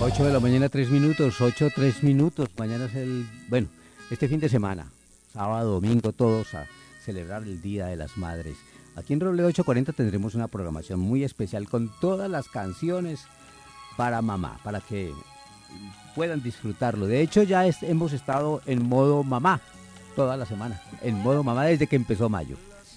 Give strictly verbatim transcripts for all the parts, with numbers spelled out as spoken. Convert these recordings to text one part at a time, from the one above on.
Ocho de la mañana, tres minutos, ocho, tres minutos. Mañana es el, bueno, este fin de semana, sábado, domingo, todos a celebrar el Día de las Madres. Aquí en Robledo ochocientos cuarenta tendremos una programación muy especial con todas las canciones para mamá, para que puedan disfrutarlo. De hecho, ya es, hemos estado en modo mamá toda la semana, en modo mamá desde que empezó mayo.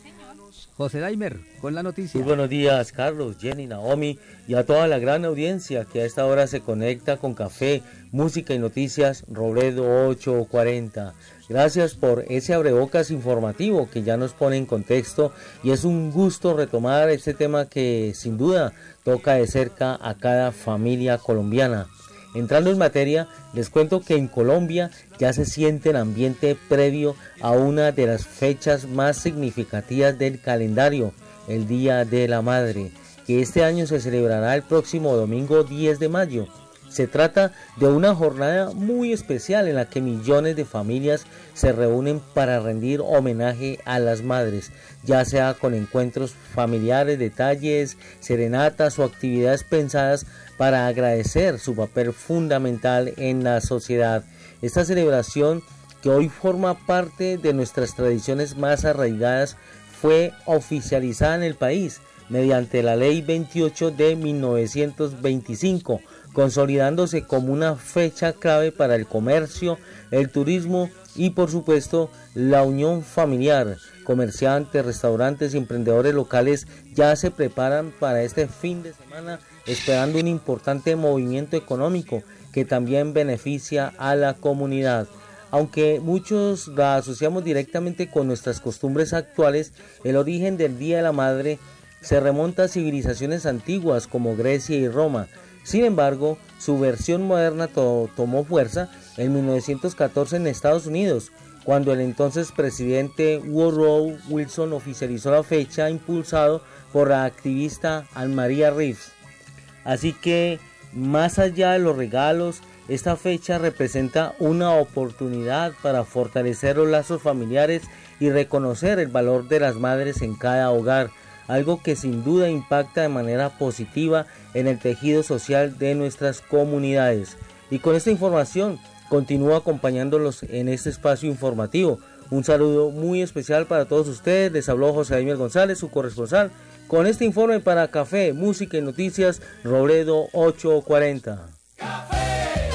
José Daimer, con la noticia. Muy buenos días, Carlos, Jenny, Naomi y a toda la gran audiencia que a esta hora se conecta con café, música y noticias Robledo ochocientos cuarenta. Gracias por ese abrebocas informativo que ya nos pone en contexto y es un gusto retomar este tema que sin duda toca de cerca a cada familia colombiana. Entrando en materia, les cuento que en Colombia ya se siente el ambiente previo a una de las fechas más significativas del calendario, el Día de la Madre, que este año se celebrará el próximo domingo diez de mayo. Se trata de una jornada muy especial en la que millones de familias se reúnen para rendir homenaje a las madres, ya sea con encuentros familiares, detalles, serenatas o actividades pensadas para agradecer su papel fundamental en la sociedad. Esta celebración, que hoy forma parte de nuestras tradiciones más arraigadas, fue oficializada en el país mediante la Ley veintiocho de mil novecientos veinticinco, consolidándose como una fecha clave para el comercio, el turismo y por supuesto la unión familiar. Comerciantes, restaurantes y emprendedores locales ya se preparan para este fin de semana, esperando un importante movimiento económico que también beneficia a la comunidad. Aunque muchos la asociamos directamente con nuestras costumbres actuales, el origen del Día de la Madre se remonta a civilizaciones antiguas como Grecia y Roma. Sin embargo, su versión moderna to- tomó fuerza en mil novecientos catorce en Estados Unidos, cuando el entonces presidente Woodrow Wilson oficializó la fecha, impulsado por la activista Anne-Marie Reeves. Así que, más allá de los regalos, esta fecha representa una oportunidad para fortalecer los lazos familiares y reconocer el valor de las madres en cada hogar, algo que sin duda impacta de manera positiva en el tejido social de nuestras comunidades. Y con esta información continúo acompañándolos en este espacio informativo. Un saludo muy especial para todos ustedes. Les habló José Daimer González, su corresponsal, con este informe para Café, Música y Noticias Robledo ochocientos cuarenta. Café,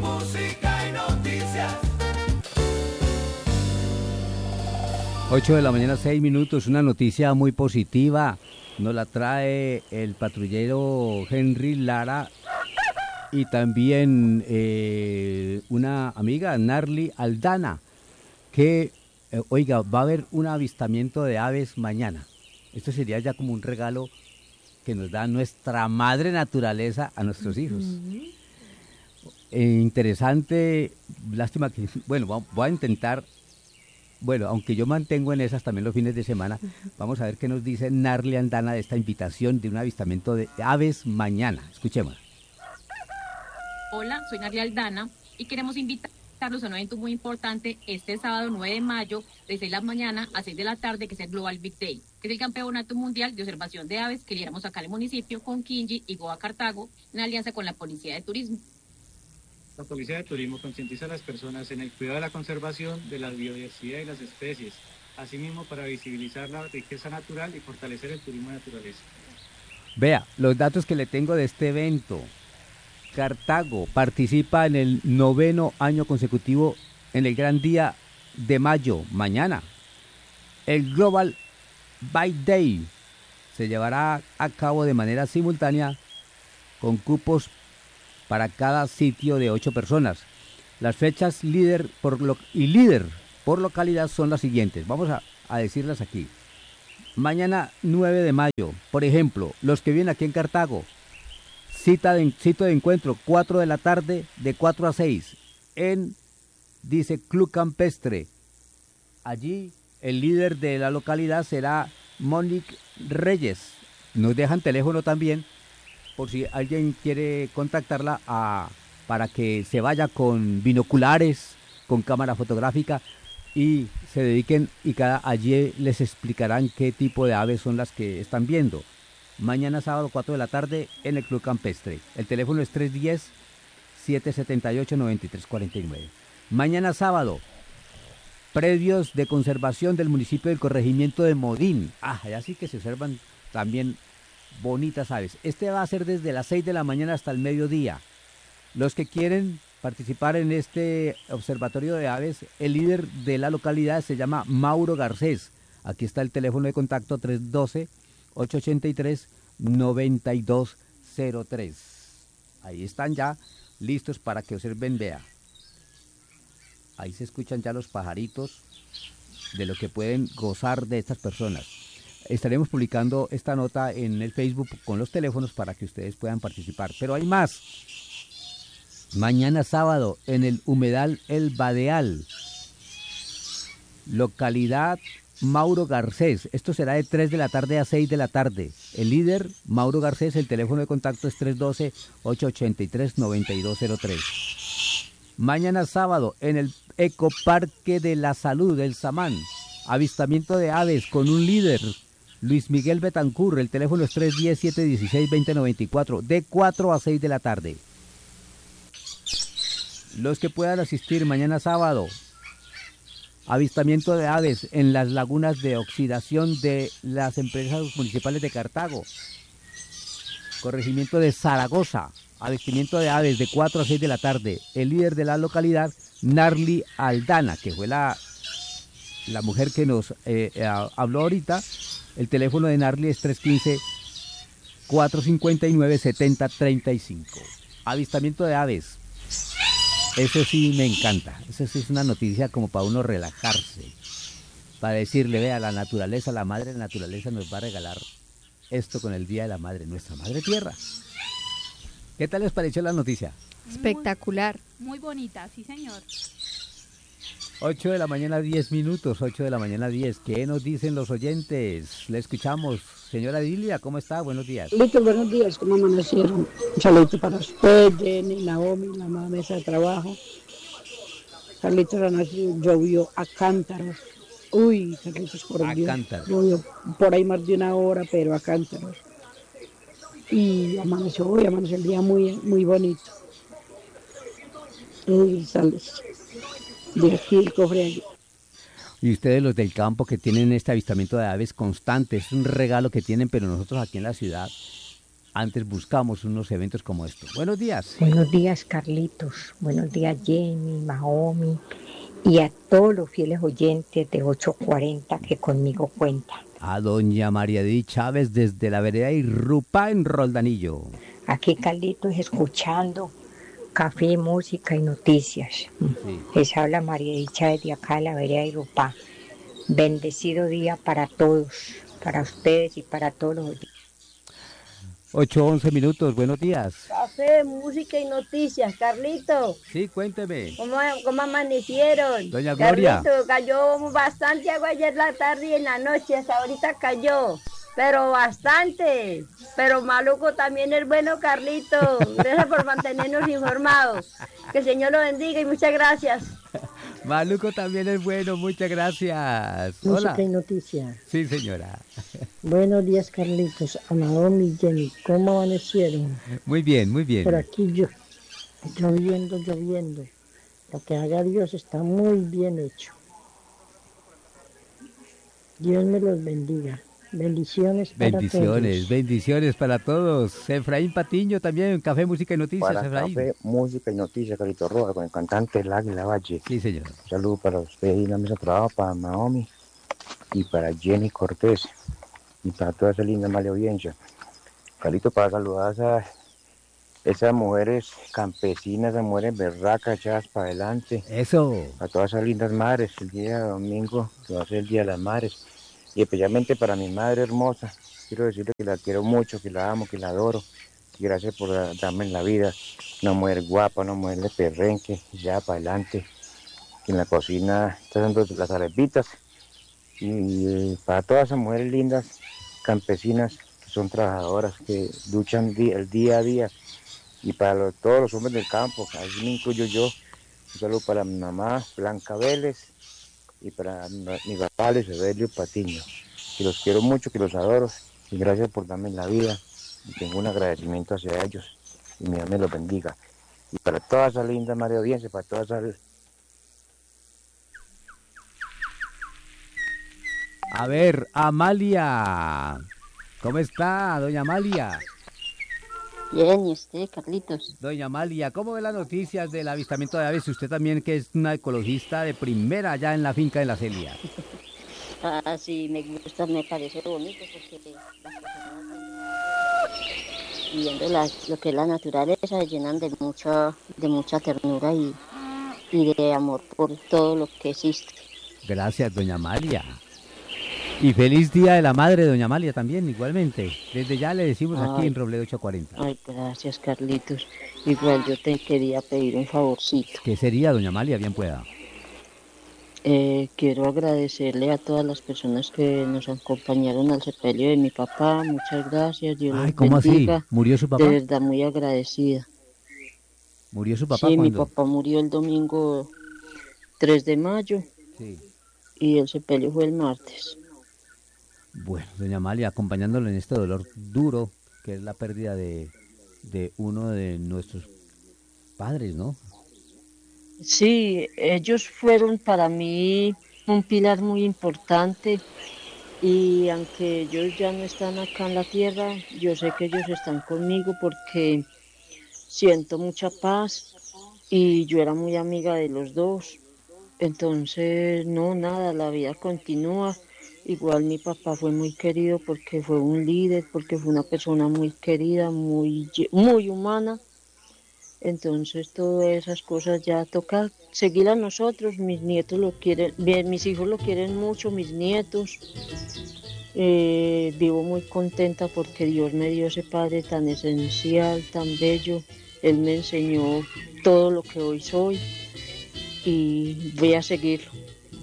música y noticias. ocho de la mañana, seis minutos, una noticia muy positiva. Nos la trae el patrullero Henry Lara y también eh, una amiga, Narly Aldana, que, eh, oiga, va a haber un avistamiento de aves mañana. Esto sería ya como un regalo que nos da nuestra madre naturaleza a nuestros hijos. Eh, interesante, lástima que, bueno, voy a intentar, bueno, aunque yo mantengo en esas también los fines de semana, vamos a ver qué nos dice Narly Aldana de esta invitación de un avistamiento de aves mañana. Escuchemos. Hola, soy Narly Aldana y queremos invitarlos a un evento muy importante este sábado nueve de mayo de seis de la mañana a seis de la tarde, que es el Global Big Day, que es el Campeonato Mundial de Observación de Aves que lideramos acá en el municipio con Kinji y Goa Cartago en alianza con la Policía de Turismo. La Policía de Turismo concientiza a las personas en el cuidado de la conservación de la biodiversidad y las especies, asimismo para visibilizar la riqueza natural y fortalecer el turismo de naturaleza. Vea, los datos que le tengo de este evento. Cartago participa en el noveno año consecutivo en el Gran Día de Mayo, mañana. El Global Bike Day se llevará a cabo de manera simultánea con cupos para cada sitio de ocho personas. Las fechas líder por lo, y líder por localidad son las siguientes. Vamos a, a decirlas aquí. Mañana nueve de mayo, por ejemplo, los que vienen aquí en Cartago, cita de, sitio de encuentro, cuatro de la tarde, de cuatro a seis, en, dice, Club Campestre. Allí el líder de la localidad será Monique Reyes. Nos dejan teléfono también, por si alguien quiere contactarla a, para que se vaya con binoculares, con cámara fotográfica y se dediquen, y cada allí les explicarán qué tipo de aves son las que están viendo. Mañana sábado cuatro de la tarde en el Club Campestre. El teléfono es tres uno cero, siete siete ocho, nueve tres cuatro nueve. Mañana sábado, predios de conservación del municipio del corregimiento de Modín. Ah, allá sí que se observan también bonitas aves. Este va a ser desde las seis de la mañana hasta el mediodía. Los que quieren participar en este observatorio de aves, el líder de la localidad se llama Mauro Garcés. Aquí está el teléfono de contacto tres uno dos, ocho ocho tres, nueve dos cero tres. Ahí están ya listos para que observen, vea. Ahí se escuchan ya los pajaritos de lo que pueden gozar de estas personas. Estaremos publicando esta nota en el Facebook con los teléfonos para que ustedes puedan participar. Pero hay más. Mañana sábado en el humedal El Badeal, localidad Mauro Garcés. Esto será de tres de la tarde a seis de la tarde. El líder, Mauro Garcés, el teléfono de contacto es tres uno dos, ocho ocho tres, nueve dos cero tres. Mañana sábado en el Ecoparque de la Salud del Samán, avistamiento de aves con un líder, Luis Miguel Betancur. El teléfono es tres uno cero, siete uno seis, dos cero nueve cuatro, de cuatro a seis de la tarde. Los que puedan asistir mañana sábado, avistamiento de aves en las lagunas de oxidación de las empresas municipales de Cartago, corregimiento de Zaragoza, avistamiento de aves de cuatro a seis de la tarde. El líder de la localidad, Narli Aldana, que fue la, la mujer que nos eh, eh, habló ahorita. El teléfono de Narli es tres uno cinco, cuatro cinco nueve, siete cero tres cinco. Avistamiento de aves. Eso sí me encanta. Eso sí es una noticia como para uno relajarse. Para decirle, vea, la naturaleza, la madre naturaleza nos va a regalar esto con el Día de la Madre, nuestra Madre Tierra. ¿Qué tal les pareció la noticia? Espectacular. Muy, muy bonita, sí señor. ocho de la mañana, diez minutos, ocho de la mañana, diez. ¿Qué nos dicen los oyentes? Le escuchamos. Señora Dilia, ¿cómo está? Buenos días. Carlitos, buenos días, ¿cómo amanecieron? Un saludo para usted, Jenny, Naomi, la mamá mesa de trabajo. Carlitos, la noche llovió a cántaros. Uy, Carlitos, por A Dios. cántaros. Llovió por ahí más de una hora, pero a cántaros. Y amaneció hoy, amaneció el día muy, muy bonito. Y sales de aquí el cofre. Y ustedes los del campo que tienen este avistamiento de aves constante, es un regalo que tienen, pero nosotros aquí en la ciudad antes buscamos unos eventos como estos. Buenos días. Buenos días, Carlitos. Buenos días, Jenny, Mahomi y a todos los fieles oyentes de ocho cuarenta que conmigo cuentan. A doña María Di Chávez desde la vereda Irrupá en Roldanillo. Aquí, Carlitos, escuchando Café, Música y Noticias. Sí. Les habla María Di Chávez de acá de la vereda Irrupá. Bendecido día para todos, para ustedes y para todos los oyentes. ocho, once minutos, buenos días. Café, música y noticias. Carlito, Sí, cuénteme. ¿cómo, cómo amanecieron? Doña Gloria. Carlito, cayó bastante agua ayer la tarde y en la noche, hasta ahorita cayó. Pero bastante. Pero maluco también es bueno, Carlito. Gracias por mantenernos informados. Que el Señor lo bendiga y muchas gracias. Maluco también es bueno, muchas gracias. Hola. Música y noticias. Sí, señora. Buenos días, Carlitos. A Naomi y Jenny, ¿cómo amanecieron? Muy bien, muy bien. Por aquí yo, lloviendo, lloviendo. Lo que haga Dios está muy bien hecho. Dios me los bendiga. Bendiciones para Bendiciones, todos. bendiciones para todos. Efraín Patiño también, Café, Música y Noticias, Para Efraín. Café, Música y Noticias, Carlito Roja, con el cantante El Águila Valle. Sí, señor. Un saludo para usted y la mesa de trabajo, para Naomi y para Jenny Cortés y para toda esa linda mala audiencia. Carlito, para saludar a esas, esas mujeres campesinas, esas mujeres berracas echadas para adelante. Eso. A todas esas lindas madres, el día domingo, que va a ser el Día de las Madres. Y especialmente para mi madre hermosa, quiero decirle que la quiero mucho, que la amo, que la adoro. Y gracias por darme en la vida una mujer guapa, una mujer de perrenque, ya para adelante. Que en la cocina está dando las arepitas. Y, y para todas esas mujeres lindas, campesinas, que son trabajadoras, que luchan di- el día a día. Y para los- todos los hombres del campo, ahí me incluyo yo. Un saludo para mi mamá, Blanca Vélez. Y para mi papá, Luis Evelio Patiño, que los quiero mucho, que los adoro, y gracias por darme la vida, y tengo un agradecimiento hacia ellos, y mi Dios me los bendiga. y para toda esa linda madre audiencia, para toda esa... A ver, Amalia. ¿Cómo está, doña Amalia? Bien, ¿y usted, Carlitos? Doña Amalia, ¿cómo ve las noticias del avistamiento de aves? Usted también, que es una ecologista de primera allá en la finca de la Celia. Ah, sí, me gusta, me parece bonito porque las personas viendo la, lo que es la naturaleza se llenan de mucha, de mucha ternura y, y de amor por todo lo que existe. Gracias, doña Amalia. Y feliz Día de la Madre, doña Amalia, también, igualmente. Desde ya le decimos aquí Ay, en Robledo ochocientos cuarenta. Ay, gracias, Carlitos. Igual yo te quería pedir un favorcito. ¿Qué sería, doña Amalia? Bien pueda. Eh, quiero agradecerle a todas las personas que nos acompañaron al sepelio de mi papá. Muchas gracias. Dios Ay, los ¿cómo bendiga. así? ¿Murió su papá? De verdad, muy agradecida. ¿Murió su papá Sí, mi cuándo? papá murió el domingo tres de mayo Sí. y el sepelio fue el martes. Bueno, doña Amalia, acompañándolo en este dolor duro, que es la pérdida de, de uno de nuestros padres, ¿no? Sí, ellos fueron para mí un pilar muy importante y aunque ellos ya no están acá en la tierra, yo sé que ellos están conmigo porque siento mucha paz y yo era muy amiga de los dos. Entonces, no, nada, la vida continúa. Igual mi papá fue muy querido porque fue un líder, porque fue una persona muy querida, muy, muy humana. Entonces todas esas cosas ya toca seguir a nosotros. Mis nietos lo quieren, bien, mis hijos lo quieren mucho, mis nietos. Eh, vivo muy contenta porque Dios me dio ese padre tan esencial, tan bello. Él me enseñó todo lo que hoy soy y voy a seguirlo.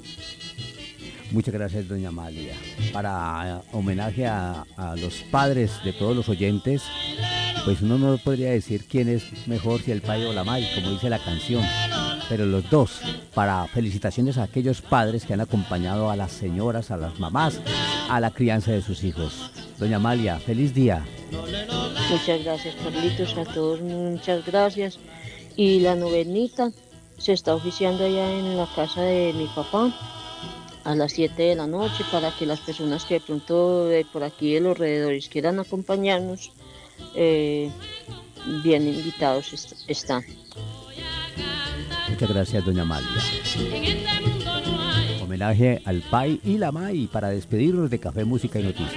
Muchas gracias, doña Amalia. Para eh, homenaje a, a los padres de todos los oyentes, pues uno no podría decir quién es mejor, si el padre o la madre, como dice la canción, pero los dos, para felicitaciones a aquellos padres que han acompañado a las señoras, a las mamás, a la crianza de sus hijos. Doña Amalia, feliz día. Muchas gracias, Carlitos, a todos muchas gracias. Y la novenita se está oficiando allá en la casa de mi papá a las siete de la noche para que las personas que de pronto de por aquí de los alrededores quieran acompañarnos, eh, bien invitados est están. Muchas gracias, doña Amalia. Homenaje al Pai y la Mai para despedirnos de Café, Música y Noticias.